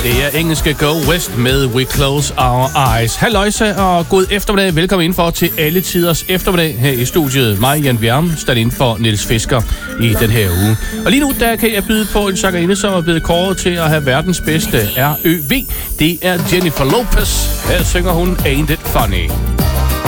Det er engelske Go West med We Close Our Eyes. Halløjsa og god eftermiddag. Velkommen indenfor til alle tiders eftermiddag her i studiet. Mig, Jan Bjerm, stand inden for Niels Fisker i den her uge. Og lige nu, der kan jeg byde på en sangerinde, som er blevet kåret til at have verdens bedste RØV. Det er Jennifer Lopez. Her synger hun Ain't It Funny.